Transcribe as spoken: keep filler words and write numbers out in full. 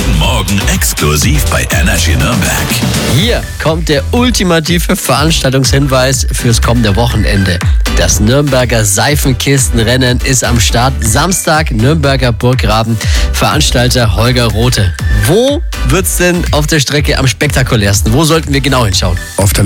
Jeden Morgen exklusiv bei Energy Nürnberg. Hier kommt der ultimative Veranstaltungshinweis fürs kommende Wochenende. Das Nürnberger Seifenkistenrennen ist am Start. Samstag, Nürnberger Burggraben. Veranstalter Holger Rothe. Wo wird's denn auf der Strecke am spektakulärsten? Wo sollten wir genau hinschauen? Auf der